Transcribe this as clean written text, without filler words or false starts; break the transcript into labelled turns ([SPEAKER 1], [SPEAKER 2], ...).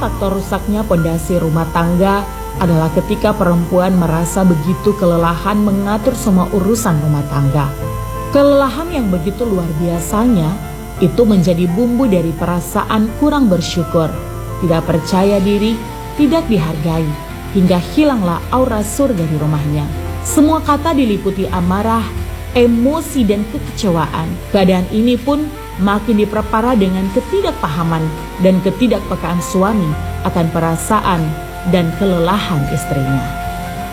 [SPEAKER 1] faktor rusaknya pondasi rumah tangga adalah ketika perempuan merasa begitu kelelahan mengatur semua urusan rumah tangga. Kelelahan yang begitu luar biasanya itu menjadi bumbu dari perasaan kurang bersyukur, tidak percaya diri, tidak dihargai, hingga hilanglah aura surga di rumahnya. Semua kata diliputi amarah, emosi, dan kekecewaan. Keadaan ini pun makin diperparah dengan ketidakpahaman dan ketidakpekaan suami akan perasaan dan kelelahan istrinya.